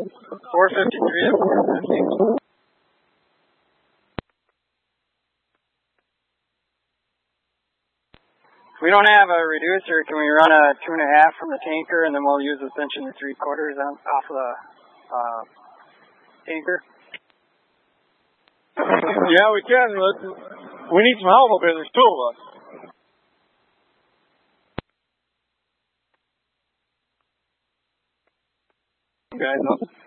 453 to 450. If we don't have a reducer, can we run a 2.5 from the tanker, and then we'll use essentially 3/4 off of the tanker? Yeah, we can. We need some help up here. There's 2 of us. Guys,